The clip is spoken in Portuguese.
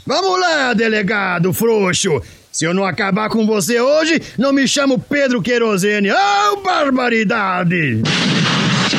Vamos lá, delegado frouxo. Se eu não acabar com você hoje, não me chamo Pedro Querosene. Oh, barbaridade!